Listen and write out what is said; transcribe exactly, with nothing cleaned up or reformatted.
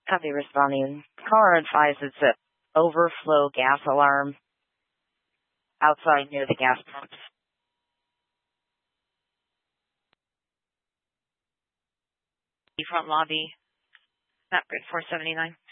Copy responding. Caller advises that overflow gas alarm outside near the gas pumps. Front lobby, map grid four seventy-nine.